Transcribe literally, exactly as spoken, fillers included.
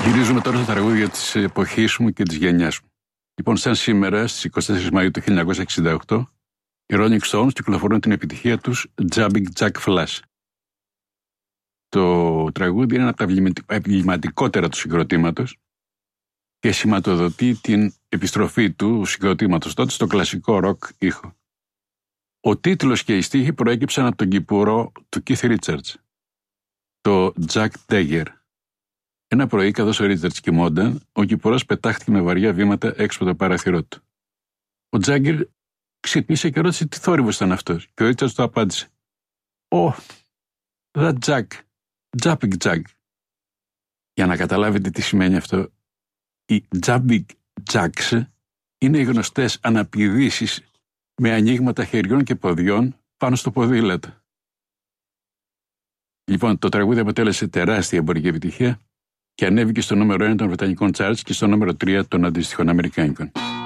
Γυρίζουμε τώρα στα τραγούδια της εποχής μου και της γενιάς μου. Λοιπόν, σαν σήμερα, στις είκοσι τέσσερις Μαΐου του χίλια εννιακόσια εξήντα οκτώ, οι Rolling Stones κυκλοφορούν την επιτυχία τους Jumping Jack Flash. Το τραγούδι είναι ένα από τα εμβληματικότερα του συγκροτήματος και σηματοδοτεί την επιστροφή του συγκροτήματος τότε στο κλασικό ροκ ήχο. Ο τίτλος και οι στίχοι προέκυψαν από τον κυπουρό του Keith Richards, το Jack Dagger. Ένα πρωί, καθώς ο Richards κοιμόταν, ο κυπουρός πετάχτηκε με βαριά βήματα έξω από το παράθυρό του. Ο Jagger ξυπνήσε και ρώτησε τι θόρυβος ήταν αυτός, και ο Richards του απάντησε «Oh, that Jack, jumping Jack». Για να καταλάβετε τι σημαίνει αυτό, οι jumping jacks είναι οι γνωστές αναπηδήσεις με ανοίγματα χεριών και ποδιών πάνω στο ποδήλατο. Λοιπόν, το τραγούδι αποτέλεσε τεράστια εμπορική επιτυχία και ανέβηκε στο νούμερο ένα των βρετανικών charts και στο νούμερο τρία των αντίστοιχων αμερικάνικων.